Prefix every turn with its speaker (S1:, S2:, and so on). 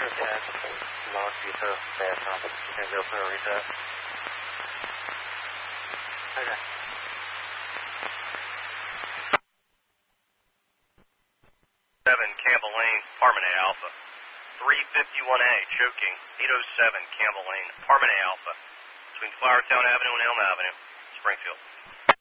S1: Launch vehicle, fast on. You can go for a reset. Okay.
S2: 7 Campbell Lane, Parmene Alpha. 351A, choking, 807 Campbell Lane, Parmene Alpha. Between Flowertown Avenue and Elm Avenue, Springfield.